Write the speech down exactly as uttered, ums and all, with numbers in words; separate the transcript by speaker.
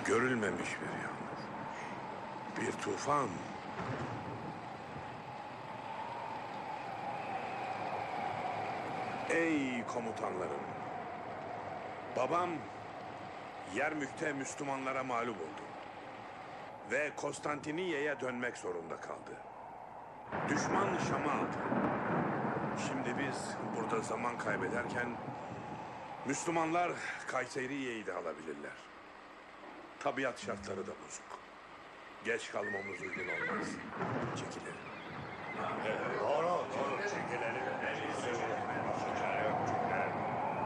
Speaker 1: Görülmemiş bir yağmur. Bir tufan. Ey komutanlarım! Babam Yermük'te Müslümanlara mağlup oldu. Ve Konstantiniyye'ye dönmek zorunda kaldı. Düşman Şam'ı aldı. Şimdi biz burada zaman kaybederken Müslümanlar Kayseriye'yi de alabilirler. Tabiat şartları da bozuk. Geç kalmamız uygun olmaz. Çekilelim.
Speaker 2: Doğru, doğru. Çekilelim.